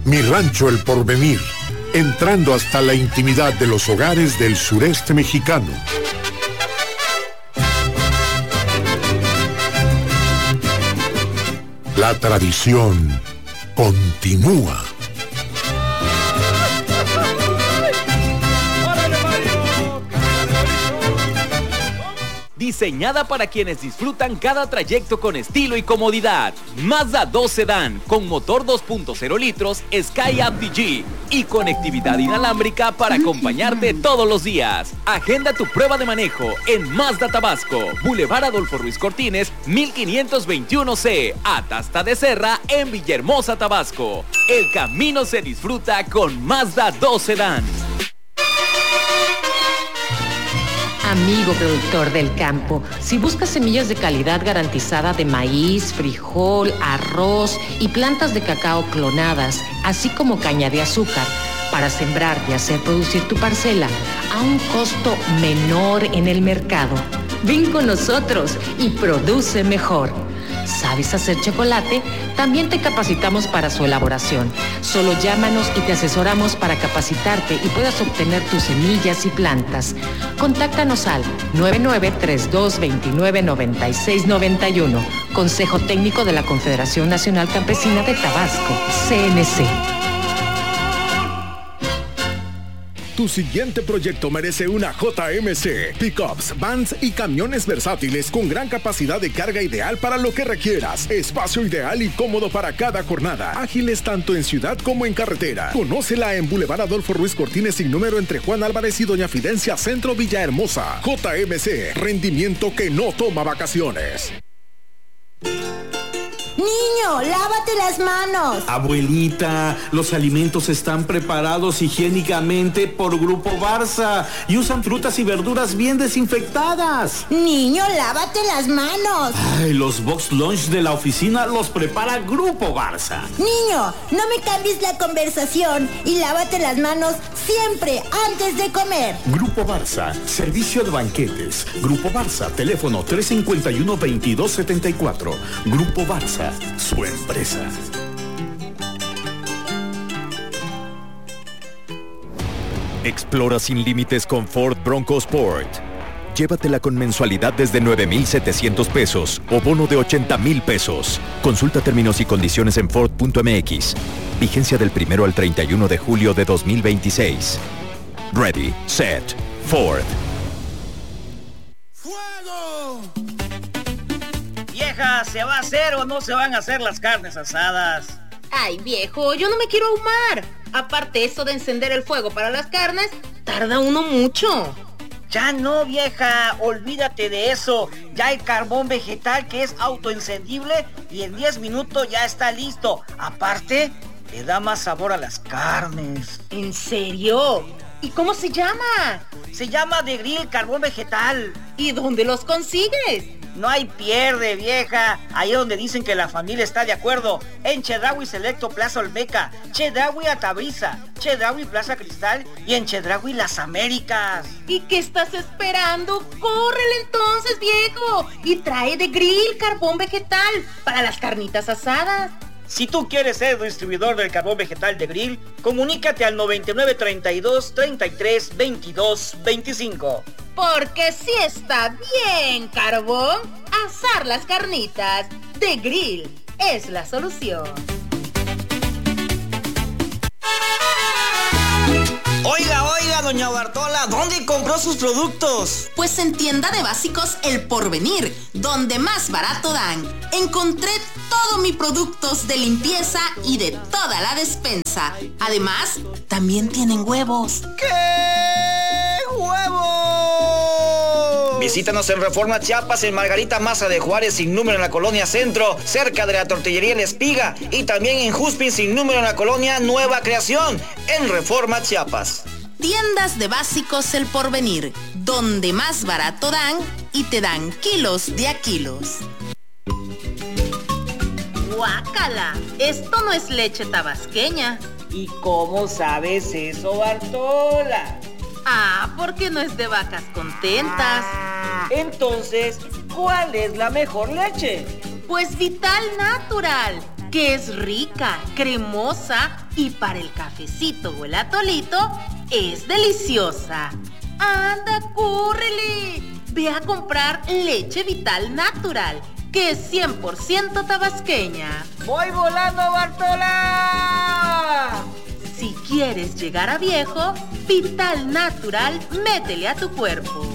Mi Rancho El Porvenir, entrando hasta la intimidad de los hogares del sureste mexicano. La tradición continúa. Diseñada para quienes disfrutan cada trayecto con estilo y comodidad. Mazda 2 Sedán con motor 2.0 litros Sky APG y conectividad inalámbrica para acompañarte todos los días. Agenda tu prueba de manejo en Mazda Tabasco, Boulevard Adolfo Ruiz Cortines, 1521C, Atasta de Serra en Villahermosa, Tabasco. El camino se disfruta con Mazda 2 Sedán. Amigo productor del campo, si buscas semillas de calidad garantizada de maíz, frijol, arroz y plantas de cacao clonadas, así como caña de azúcar, para sembrar y hacer producir tu parcela a un costo menor en el mercado, ven con nosotros y produce mejor. ¿Sabes hacer chocolate? También te capacitamos para su elaboración. Solo llámanos y te asesoramos para capacitarte y puedas obtener tus semillas y plantas. Contáctanos al 9932299691. Consejo Técnico de la Confederación Nacional Campesina de Tabasco, CNC. Tu siguiente proyecto merece una JMC. Pickups, vans y camiones versátiles con gran capacidad de carga ideal para lo que requieras. Espacio ideal y cómodo para cada jornada. Ágiles tanto en ciudad como en carretera. Conócela en Boulevard Adolfo Ruiz Cortines sin número entre Juan Álvarez y Doña Fidencia, Centro Villahermosa. JMC, rendimiento que no toma vacaciones. Niño, lávate las manos. Abuelita, los alimentos están preparados higiénicamente por Grupo Barça y usan frutas y verduras bien desinfectadas. Niño, lávate las manos. Ay, los box lunch de la oficina los prepara Grupo Barça. Niño, no me cambies la conversación y lávate las manos siempre antes de comer. Grupo Barça, servicio de banquetes. Grupo Barça, teléfono 351-2274. Grupo Barça, su empresa. Explora sin límites con Ford Bronco Sport. Llévatela con mensualidad desde 9,700 pesos o bono de 80,000 pesos. Consulta términos y condiciones en Ford.mx. Vigencia del 1 al 31 de julio de 2026. Ready, set, Ford. ¡Fuego! Vieja, ¿se va a hacer o no se van a hacer las carnes asadas? Ay, viejo, yo no me quiero ahumar. Aparte, eso de encender el fuego para las carnes, tarda uno mucho. Ya no, vieja, olvídate de eso. Ya hay carbón vegetal que es autoencendible y en 10 minutos ya está listo. Aparte, le da más sabor a las carnes. ¿En serio? ¿Y cómo se llama? Se llama De Grill Carbón Vegetal. ¿Y dónde los consigues? No hay pierde, vieja. Ahí donde dicen que la familia está de acuerdo. En Chedraui Selecto Plaza Olmeca, Chedraui Atabriza, Chedraui Plaza Cristal y en Chedraui Las Américas. ¿Y qué estás esperando? ¡Córrele entonces, viejo! Y trae De Grill Carbón Vegetal para las carnitas asadas. Si tú quieres ser distribuidor del carbón vegetal De Grill, comunícate al 9932 33 22 25. Porque si está bien carbón, asar las carnitas. De Grill es la solución. Oiga, doña Bartola, ¿dónde compró sus productos? Pues en Tienda de Básicos El Porvenir, donde más barato dan. Encontré todos mis productos de limpieza y de toda la despensa. Además, también tienen huevos. ¿Qué? ¡Huevos! Visítanos en Reforma Chiapas, en Margarita Maza de Juárez, sin número en la Colonia Centro, cerca de la Tortillería La Espiga, y también en Juspin, sin número en la Colonia Nueva Creación, en Reforma Chiapas. Tiendas de Básicos El Porvenir, donde más barato dan y te dan kilos de a kilos. ¡Guácala! Esto no es leche tabasqueña. ¿Y cómo sabes eso, Bartola? Ah, porque no es de vacas contentas. Entonces, ¿cuál es la mejor leche? Pues Vital Natural, que es rica, cremosa y para el cafecito o el atolito es deliciosa. ¡Anda, córrele! Ve a comprar leche Vital Natural, que es 100% tabasqueña. ¡Voy volando, Bartola! Si quieres llegar a viejo, Vital Natural, métele a tu cuerpo.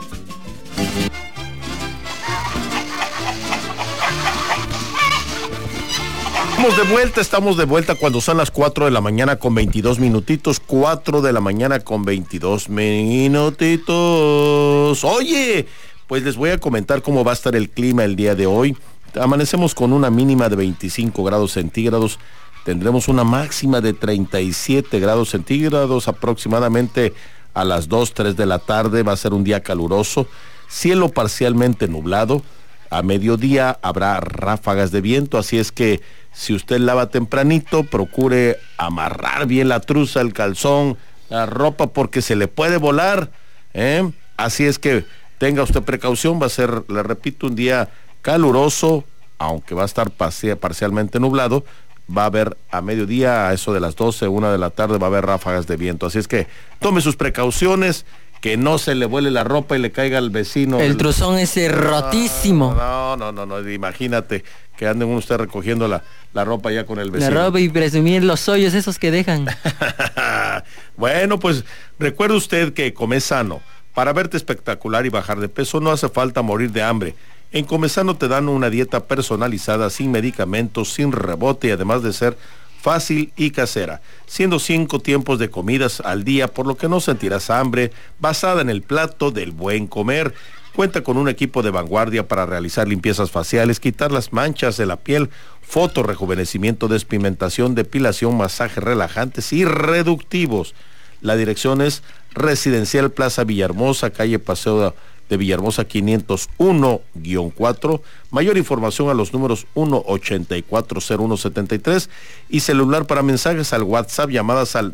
Estamos de vuelta cuando son las 4 de la mañana con 22 minutitos. 4 de la mañana con 22 minutitos. Oye, pues les voy a comentar cómo va a estar el clima el día de hoy. Amanecemos con una mínima de 25 grados centígrados. Tendremos una máxima de 37 grados centígrados aproximadamente a las 2, 3 de la tarde. Va a ser un día caluroso. Cielo parcialmente nublado. A mediodía habrá ráfagas de viento, así es que si usted lava tempranito, procure amarrar bien la truza, el calzón, la ropa, porque se le puede volar, ¿eh? Así es que tenga usted precaución. Va a ser, le repito, un día caluroso, aunque va a estar parcialmente nublado. Va a haber a mediodía, a eso de las 12, 1 de la tarde, va a haber ráfagas de viento. Así es que tome sus precauciones, que no se le vuele la ropa y le caiga al vecino. El truzón ese rotísimo. No, imagínate que anden usted recogiendo la ropa ya con el vecino. La ropa y presumir los hoyos esos que dejan. Bueno, pues recuerde usted que Come Sano, para verte espectacular y bajar de peso no hace falta morir de hambre. En Come Sano te dan una dieta personalizada, sin medicamentos, sin rebote y además de ser fácil y casera, siendo 5 tiempos de comidas al día, por lo que no sentirás hambre, basada en el plato del buen comer. Cuenta con un equipo de vanguardia para realizar limpiezas faciales, quitar las manchas de la piel, fotorrejuvenecimiento, despigmentación, depilación, masajes relajantes y reductivos. La dirección es Residencial Plaza Villahermosa, calle Paseo de Villahermosa 501-4. Mayor información a los números 1-840173 y celular para mensajes al WhatsApp, llamadas al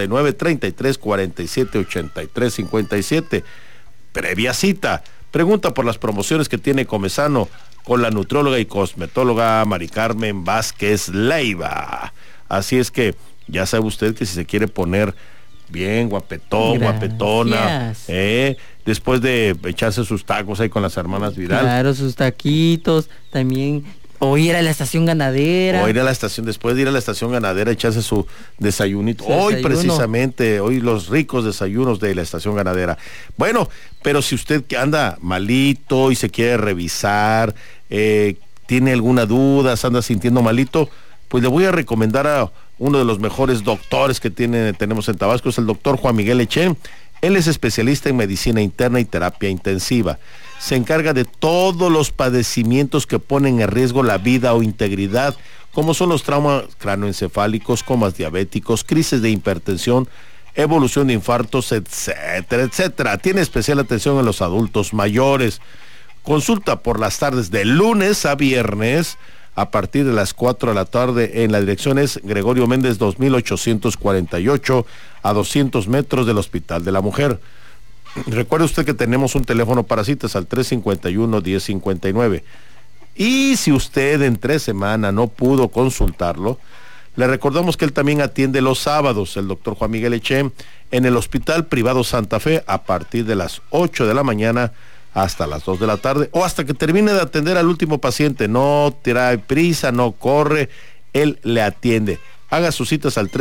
9933478357. Previa cita. Pregunta por las promociones que tiene Come Sano con la nutrióloga y cosmetóloga Mari Carmen Vázquez Leiva. Así es que ya sabe usted que si se quiere poner bien guapetón, guapetona, después de echarse sus tacos ahí con las hermanas Vidal. Claro, sus taquitos, también, o ir a la estación ganadera. Después de ir a la estación ganadera, echarse su desayunito. Hoy precisamente, hoy los ricos desayunos de la estación ganadera. Bueno, pero si usted que anda malito y se quiere revisar, tiene alguna duda, se anda sintiendo malito, pues le voy a recomendar a uno de los mejores doctores que tenemos en Tabasco, es el doctor Juan Miguel Echén. Él es especialista en medicina interna y terapia intensiva. Se encarga de todos los padecimientos que ponen en riesgo la vida o integridad, como son los traumas cráneoencefálicos, comas diabéticos, crisis de hipertensión, evolución de infartos, etcétera, etcétera. Tiene especial atención en los adultos mayores. Consulta por las tardes de lunes a viernes a partir de las 4 de la tarde en la dirección es Gregorio Méndez 2848 a 200 metros del Hospital de la Mujer. Recuerde usted que tenemos un teléfono para citas al 351-1059. Y si usted entre semana no pudo consultarlo, le recordamos que él también atiende los sábados, el doctor Juan Miguel Echén, en el Hospital Privado Santa Fe a partir de las 8 de la mañana hasta las 2 de la tarde o hasta que termine de atender al último paciente. No trae prisa, no corre, él le atiende. Haga sus citas al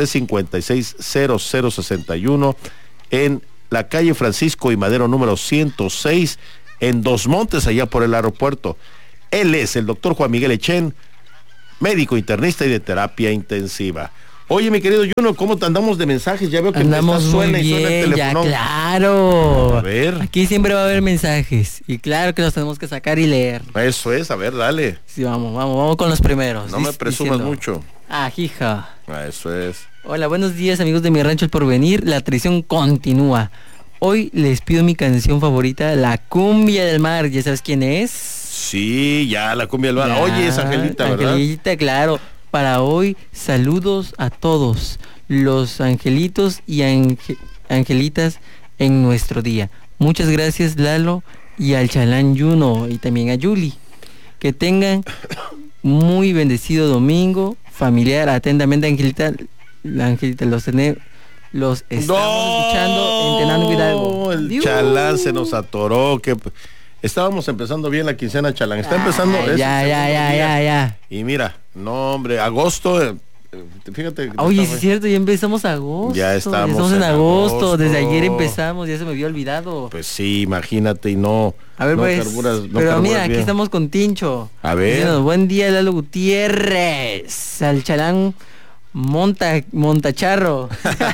356-0061 en la calle Francisco y Madero número 106 en Dos Montes, allá por el aeropuerto. Él es el doctor Juan Miguel Echén, médico internista y de terapia intensiva. Oye, mi querido Juno, ¿cómo te andamos de mensajes? Ya veo que andamos suena muy bien, y suena el teléfono. Ya, claro. A ver. Aquí siempre va a haber mensajes y claro que los tenemos que sacar y leer. Eso es, a ver, dale. Sí, vamos con los primeros. No me presumas mucho. Hija. Eso es. Hola, buenos días, amigos de mi rancho El Porvenir. La tradición continúa. Hoy les pido mi canción favorita, La Cumbia del Mar. ¿Ya sabes quién es? Sí, ya, La Cumbia del Mar. Oye, es Angelita, ¿verdad? Angelita, claro. Para hoy, saludos a todos los angelitos y angelitas en nuestro día. Muchas gracias, Lalo, y al Chalán Juno, y también a Yuli. Que tengan muy bendecido domingo familiar. Atentamente, Angelita. La Angelita, los estamos escuchando en Tenango Hidalgo. El Chalán se nos atoró, que estábamos empezando bien la quincena, Chalán. Está empezando. Ya. Y mira, no, hombre, agosto. Fíjate. Oye, sí es cierto, ya empezamos agosto. Ya estamos en agosto. Desde ayer empezamos, ya se me había olvidado. Pues sí, imagínate, y no. A ver, no pues. Pero mira, aquí estamos con Tincho. A ver. Diciendo, buen día, Lalo Gutiérrez. Al Chalán Montacharro.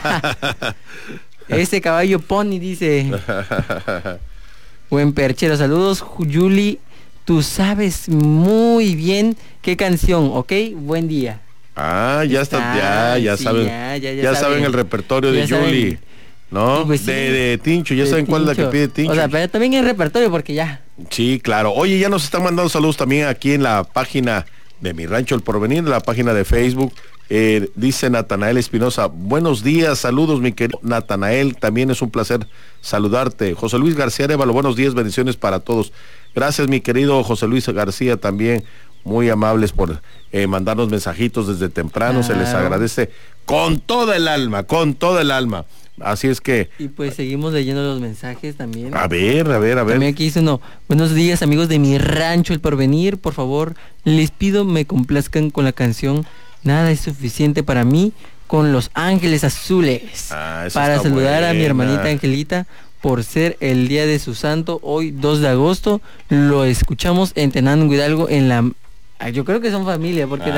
Ese caballo pony, dice. Buen perchero, saludos, Yuli. Tú sabes muy bien qué canción, ¿ok? Buen día. Ya está, ya saben. Ya saben el repertorio de Yuli, ¿no? Pues sí, de Tincho, ya saben cuál es la que pide Tincho. O sea, pero también el repertorio, porque ya. Sí, claro. Oye, ya nos están mandando saludos también aquí en la página de Mi Rancho El Porvenir, la página de Facebook. Dice Natanael Espinosa, buenos días, saludos mi querido Natanael, también es un placer saludarte. José Luis García Arevalo, buenos días, bendiciones para todos. Gracias mi querido José Luis García, también muy amables por mandarnos mensajitos desde temprano, se les agradece con toda el alma. Así es que... Y pues seguimos leyendo los mensajes también. A ver. También aquí dice uno, buenos días amigos de Mi Rancho El Porvenir, por favor, les pido me complazcan con la canción Nada es suficiente para mí, con Los Ángeles Azules. Para saludar a mi hermanita Angelita por ser el día de su santo, hoy 2 de agosto. Lo escuchamos en Tenango Hidalgo en la... Yo creo que son familia, porque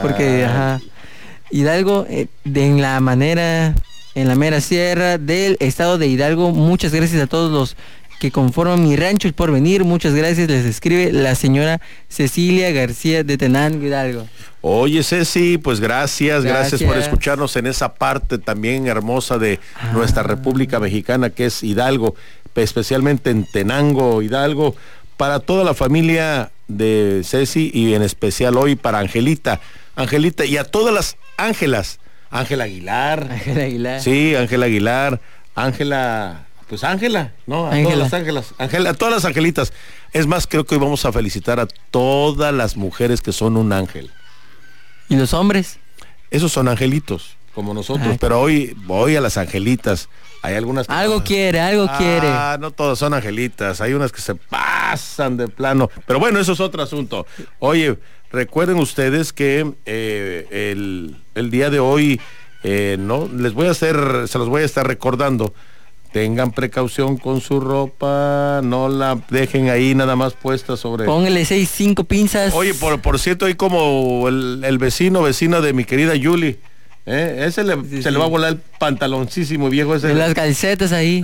Hidalgo, en la mera sierra del estado de Hidalgo. Muchas gracias a todos los que conforman Mi Rancho El Porvenir. Muchas gracias, les escribe la señora Cecilia García de Tenango Hidalgo. Oye Ceci, pues gracias por escucharnos en esa parte también hermosa de nuestra República Mexicana que es Hidalgo, especialmente en Tenango Hidalgo, para toda la familia de Ceci y en especial hoy para Angelita y a todas las Ángelas, Ángela Aguilar. Sí, Ángela Aguilar, Ángela, ¿no? A todas las Ángelas, a todas las angelitas. Es más, creo que hoy vamos a felicitar a todas las mujeres que son un ángel. ¿Y los hombres? Esos son angelitos, como nosotros, pero hoy a las angelitas. Hay algunas que algo quiere. No todas son angelitas, hay unas que se pasan de plano. Pero bueno, eso es otro asunto. Oye, recuerden ustedes que el día de hoy, no, se los voy a estar recordando. Tengan precaución con su ropa, no la dejen ahí nada más puesta sobre... Póngale 5 pinzas. Oye, por cierto, ahí como el vecina de mi querida Yuli, ese se le va a volar el pantaloncísimo viejo ese. Las calcetas ahí.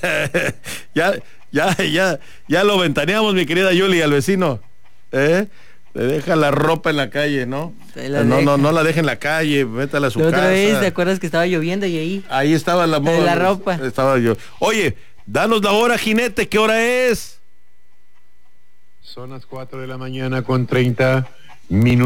ya lo ventaneamos, mi querida Yuli, al vecino. Le deja la ropa en la calle, ¿no? No la deje en la calle, métala a su casa. Otra vez, ¿te acuerdas que estaba lloviendo y ahí estaba la ropa? Estaba yo. Oye, danos la hora, jinete, ¿qué hora es? Son las 4 de la mañana con 30 minutos.